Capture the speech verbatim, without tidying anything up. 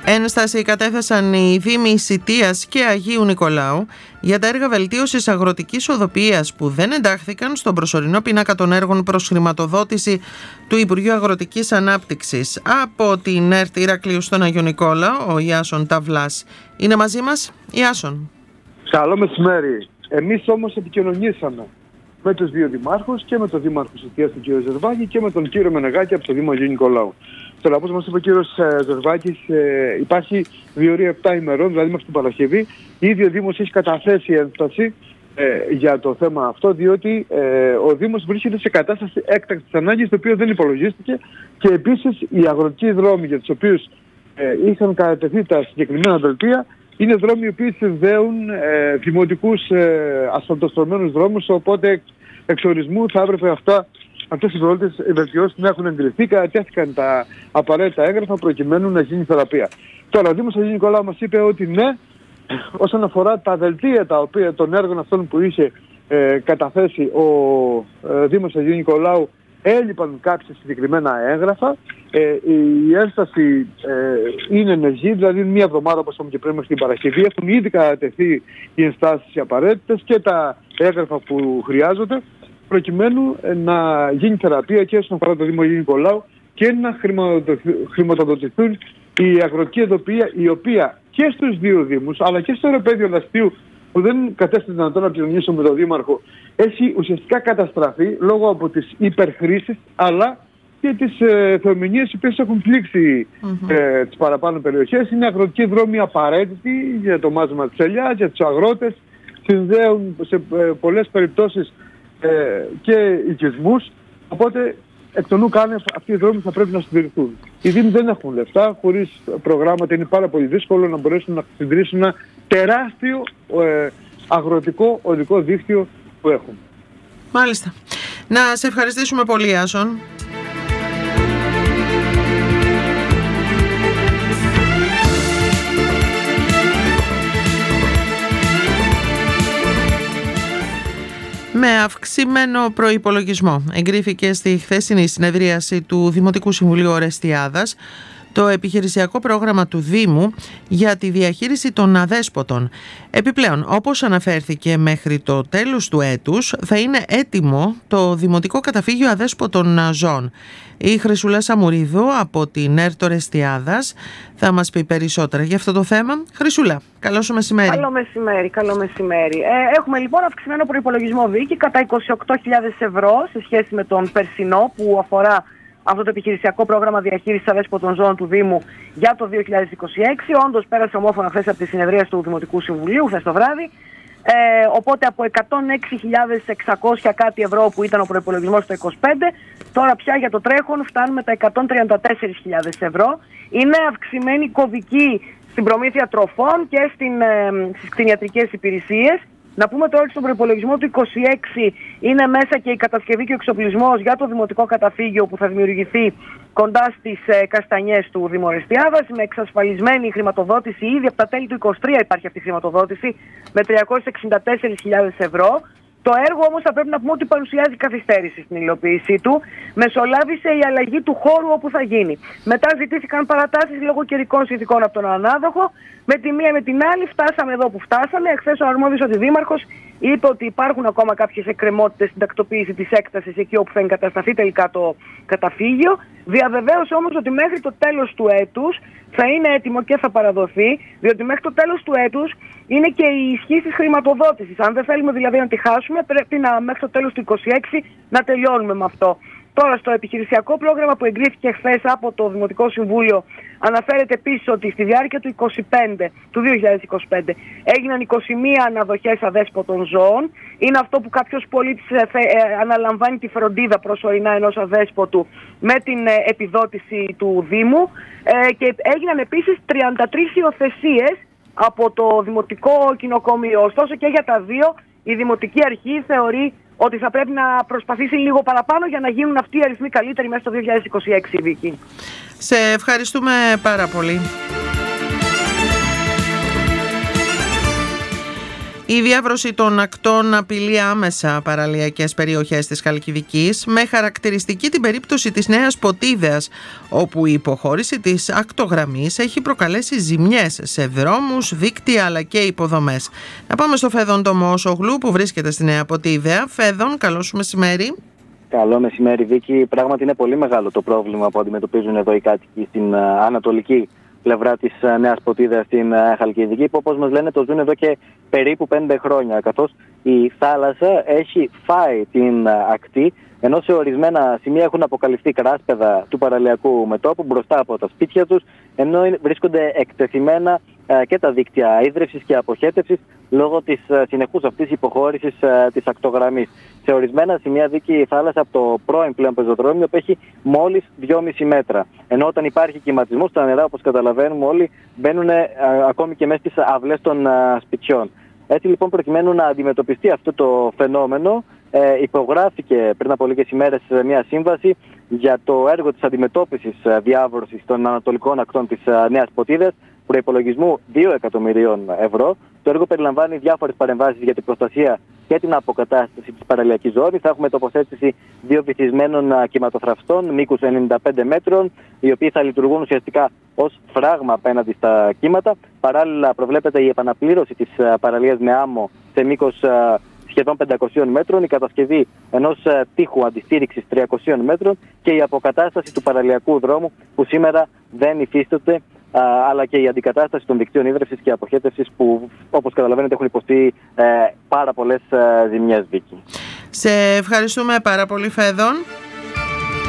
Ένσταση κατέθεσαν οι Δήμοι Σιτίας και Αγίου Νικολάου για τα έργα βελτίωσης αγροτικής οδοποιίας που δεν εντάχθηκαν στον προσωρινό πίνακα των έργων προς χρηματοδότηση του Υπουργείου Αγροτικής Ανάπτυξης. Από την ΕΡΤ Ηρακλείου στον Αγιο Νικόλαο, ο Ιάσον Ταβλάς είναι μαζί μας. Ιάσον. Καλό μεσημέρι. Εμείς όμως επικοινωνήσαμε με τους δύο δημάρχους και με τον Δήμαρχο Σιτίας, τον κύριο Ζερβάκη, και με τον κύριο Μενεγάκη από το Δήμο Αγίου Νικολάου. Τώρα, όπως μας είπε ο κύριος Ζερβάκης, ε, υπάρχει διορία επτά ημερών, δηλαδή μέχρι την Παρασκευή. Ήδη ο Δήμος έχει καταθέσει ένσταση ε, για το θέμα αυτό, διότι ε, ο Δήμος βρίσκεται σε κατάσταση έκτακτης ανάγκης, το οποίο δεν υπολογίστηκε, και επίσης οι αγροτικοί δρόμοι για τους οποίους ε, είχαν κατατεθεί τα συγκεκριμένα δελτία είναι δρόμοι οι οποίοι συνδέουν ε, δημοτικούς ε, ασφαλτοστρωμένους δρόμους, οπότε εξορισμού θα έπρεπε αυτά, αυτές οι πρώτες βελτιώσεις να έχουν εγκριθεί. Κατατέθηκαν τα απαραίτητα έγγραφα προκειμένου να γίνει θεραπεία. Τώρα, ο Δήμος Αγίου Νικολάου μας είπε ότι ναι, όσον αφορά τα δελτία τα οποία, των έργων αυτών που είχε ε, καταθέσει ο ε, Δήμος Αγίου Νικολάου, έλειπαν κάποια συγκεκριμένα έγγραφα. Ε, η ένσταση ε, είναι ενεργή, δηλαδή μία εβδομάδα, όπως είπαμε και πριν, μέχρι την Παρασκευή. Έχουν ήδη κατατεθεί οι ενστάσεις οι απαραίτητες και τα έγγραφα που χρειάζονται, προκειμένου να γίνει θεραπεία και όσον αφορά το Δήμο Αγίου Νικολάου και να χρηματοδοτηθούν η αγροτική οδοποιία, η οποία και στους δύο Δήμους, αλλά και στο αεροπέδιο Λαστίου, που δεν κατέστη δυνατόν να επικοινωνήσουμε με τον Δήμαρχο, έχει ουσιαστικά καταστραφεί λόγω από τις υπερχρήσεις, αλλά και τις ε, θεομηνίες οι οποίες έχουν πλήξει mm-hmm. ε, τις παραπάνω περιοχές. Είναι αγροτικοί δρόμοι απαραίτητοι για το μάζεμα της ελιάς, για τους αγρότες, συνδέουν σε ε, πολλές περιπτώσεις ε, και οικισμούς, οπότε εκ των ουκάνευ αυτοί οι δρόμοι θα πρέπει να συντηρηθούν. Οι Δήμοι δεν έχουν λεφτά, χωρίς προγράμματα είναι πάρα πολύ δύσκολο να μπορέσουν να συντηρήσουν ένα τεράστιο ε, αγροτικό οδικό δίκτυο που έχουν. Μάλιστα. Να σε ευχαριστήσουμε πολύ, Άσον. Με αυξημένο προϋπολογισμό εγκρίθηκε στη χθεσινή συνεδρίαση του Δημοτικού Συμβουλίου Ορεστιάδας το επιχειρησιακό πρόγραμμα του Δήμου για τη διαχείριση των αδέσποτων. Επιπλέον, όπως αναφέρθηκε, μέχρι το τέλος του έτους θα είναι έτοιμο το Δημοτικό Καταφύγιο Αδέσποτων Ζώων. Η Χρυσούλα Σαμουρίδου από την ΕΡΤ Ορεστιάδας θα μας πει περισσότερα για αυτό το θέμα. Χρυσούλα, καλό σου μεσημέρι. Καλό μεσημέρι, καλό μεσημέρι. Ε, έχουμε λοιπόν αυξημένο προϋπολογισμό δίκη κατά είκοσι οκτώ χιλιάδες ευρώ σε σχέση με τον περσινό, που αφορά αυτό το επιχειρησιακό πρόγραμμα διαχείρισης αδέσποτων ζώων του Δήμου για το δύο χιλιάδες είκοσι έξι. Όντως πέρασε ομόφωνα χθες από τη συνεδρία του Δημοτικού Συμβουλίου, χθες το βράδυ. Ε, οπότε από εκατόν έξι χιλιάδες εξακόσια κάτι ευρώ που ήταν ο προϋπολογισμός το είκοσι πέντε, τώρα πια για το τρέχον φτάνουμε τα εκατόν τριάντα τέσσερις χιλιάδες ευρώ. Είναι αυξημένη κωδική στην προμήθεια τροφών και στην, ε, στις κτηνιατρικές υπηρεσίες. Να πούμε τώρα ότι στον προϋπολογισμό του είκοσι έξι είναι μέσα και η κατασκευή και ο εξοπλισμός για το Δημοτικό Καταφύγιο που θα δημιουργηθεί κοντά στις ε, Καστανιές του Δήμου Ορεστιάδας, με εξασφαλισμένη χρηματοδότηση. Ήδη από τα τέλη του είκοσι τρία υπάρχει αυτή η χρηματοδότηση με τριακόσιες εξήντα τέσσερις χιλιάδες ευρώ. Το έργο όμως θα πρέπει να πούμε ότι παρουσιάζει καθυστέρηση στην υλοποίησή του. Μεσολάβησε η αλλαγή του χώρου όπου θα γίνει. Μετά ζητήθηκαν παρατάσεις λόγω καιρικών συνθηκών από τον ανάδοχο. Με τη μία με την άλλη φτάσαμε εδώ που φτάσαμε. Εχθές ο αρμόδιος αντιδήμαρχος είπε ότι υπάρχουν ακόμα κάποιες εκκρεμότητες στην τακτοποίηση της έκτασης εκεί όπου θα εγκατασταθεί τελικά το καταφύγιο. Διαβεβαίωσε όμως ότι μέχρι το τέλος του έτους θα είναι έτοιμο και θα παραδοθεί, διότι μέχρι το τέλος του έτους είναι και η ισχύ της χρηματοδότησης. Αν δεν θέλουμε δηλαδή να τη χάσουμε, πρέπει να, μέχρι το τέλος του είκοσι έξι να τελειώνουμε με αυτό. Τώρα, στο επιχειρησιακό πρόγραμμα που εγκρίθηκε χθες από το Δημοτικό Συμβούλιο, αναφέρεται επίσης ότι στη διάρκεια του, είκοσι πέντε, του δύο χιλιάδες είκοσι πέντε έγιναν είκοσι μία αναδοχές αδέσποτων ζώων. Είναι αυτό που κάποιος πολίτης αναλαμβάνει τη φροντίδα προσωρινά ενός αδέσποτου με την επιδότηση του Δήμου. Και έγιναν επίσης τριάντα τρεις υιοθεσίες από το Δημοτικό Κοινοκομείο. Ωστόσο και για τα δύο η Δημοτική Αρχή θεωρεί ότι θα πρέπει να προσπαθήσει λίγο παραπάνω για να γίνουν αυτοί οι αριθμοί καλύτεροι μέσα στο δύο χιλιάδες είκοσι έξι, Βίκη. Σε ευχαριστούμε πάρα πολύ. Η διάβρωση των ακτών απειλεί άμεσα παραλιακές περιοχές της Χαλκιδικής, με χαρακτηριστική την περίπτωση της Νέας Ποτίδεας, όπου η υποχώρηση της ακτογραμμής έχει προκαλέσει ζημιές σε δρόμους, δίκτυα αλλά και υποδομές. Να πάμε στο Φέδων Τομόσογλου που βρίσκεται στη Νέα Ποτίδεα. Φέδων, καλό σου μεσημέρι. Καλό μεσημέρι, Βίκη. Πράγματι είναι πολύ μεγάλο το πρόβλημα που αντιμετωπίζουν εδώ οι κάτοικοι στην uh, ανατολική πλευρά της uh, Νέας Ποτίδεας στην uh, Χαλκιδική, που όπως μας λένε το ζουν εδώ και περίπου πέντε χρόνια, καθώς η θάλασσα έχει φάει την uh, ακτή, ενώ σε ορισμένα σημεία έχουν αποκαλυφθεί κράσπεδα του παραλιακού μετώπου μπροστά από τα σπίτια τους, ενώ βρίσκονται εκτεθειμένα uh, και τα δίκτυα ίδρυυσης και αποχέτευσης λόγω της uh, συνεχούς αυτής υποχώρησης uh, της ακτογραμμής. Σε ορισμένα σημεία δίκη η θάλασσα από το πρώην πλέον πεζοδρόμιο που έχει μόλις δυόμισι μέτρα. Ενώ όταν υπάρχει κυματισμός, τα νερά, όπως καταλαβαίνουμε όλοι, μπαίνουν α, ακόμη και μέσα στις αυλές των α, σπιτιών. Έτσι λοιπόν, προκειμένου να αντιμετωπιστεί αυτό το φαινόμενο, ε, υπογράφηκε πριν από λίγες ημέρες μια σύμβαση για το έργο της αντιμετώπισης διάβρωσης των ανατολικών ακτών της α, Νέας Ποτίδας, προϋπολογισμού δύο εκατομμυρίων ευρώ. Το έργο περιλαμβάνει διάφορες παρεμβάσεις για την προστασία και την αποκατάσταση της παραλιακής ζώνης. Θα έχουμε τοποθέτηση δύο βυθισμένων κυματοθραυστών μήκους ενενήντα πέντε μέτρων, οι οποίοι θα λειτουργούν ουσιαστικά ως φράγμα απέναντι στα κύματα. Παράλληλα, προβλέπεται η επαναπλήρωση της παραλίας με άμμο σε μήκος σχεδόν πεντακόσιων μέτρων, η κατασκευή ενός τείχου αντιστήριξης τριακοσίων μέτρων και η αποκατάσταση του παραλιακού δρόμου που σήμερα δεν υφίσταται, αλλά και η αντικατάσταση των δικτύων ίδρυυσης και αποχέτευσης που, όπως καταλαβαίνετε, έχουν υποστεί ε, πάρα πολλές ε, ζημιές, Βίκη. Σε ευχαριστούμε πάρα πολύ, Φέδων.